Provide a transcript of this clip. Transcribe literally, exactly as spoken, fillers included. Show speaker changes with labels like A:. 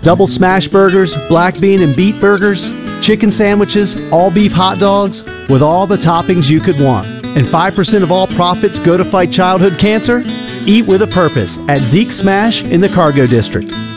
A: Double smash burgers, black bean and beet burgers, chicken sandwiches, all beef hot dogs, with all the toppings you could want. And five percent of all profits go to fight childhood cancer? Eat with a purpose at Zeke Smash in the Cargo District.